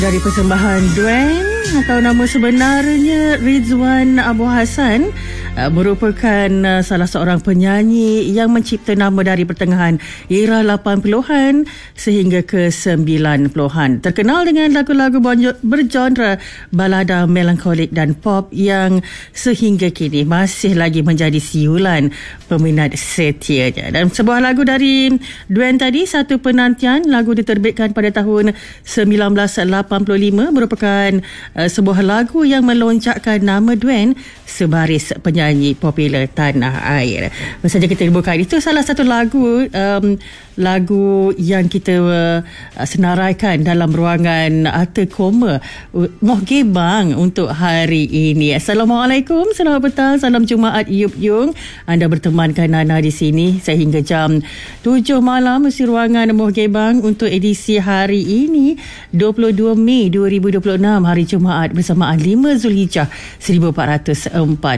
Dari persembahan Duen atau nama sebenarnya Rizwan Abu Hassan, merupakan salah seorang penyanyi yang mencipta nama dari pertengahan era 80-an sehingga ke 90-an. Terkenal dengan lagu-lagu bergenre balada, melankolik dan pop yang sehingga kini masih lagi menjadi siulan peminat setianya. Dan sebuah lagu dari Duen tadi, Satu Penantian, lagu diterbitkan pada tahun 1985, merupakan sebuah lagu yang meloncakkan nama Duen sebaris penyanyi popular tanah air. Baru saja kita buka, itu salah satu lagu lagu yang kita senaraikan dalam ruangan Arta Koma Moh Gebang untuk hari ini. Assalamualaikum, selamat petang, salam Jumaat Yup Yung. Anda bertemankan Nana di sini sehingga jam 7 malam di ruangan Moh Gebang untuk edisi hari ini 22 Mei 2026, hari Jumaat, bersamaan 5 Zulhijjah 1447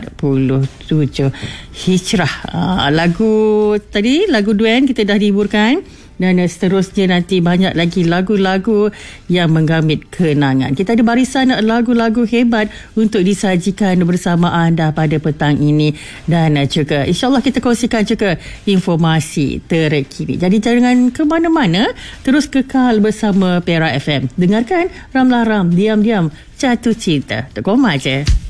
Hijrah. Lagu tadi, lagu Duen kita dah dihiburkan, dan seterusnya nanti banyak lagi lagu-lagu yang menggamit kenangan. Kita ada barisan lagu-lagu hebat untuk disajikan bersama anda pada petang ini, dan juga insyaAllah kita kongsikan juga informasi terkini. Jadi jangan ke mana-mana, terus kekal bersama Perak FM. Dengarkan Ramlah Ram, diam-diam jatuh cinta. Tak koma je.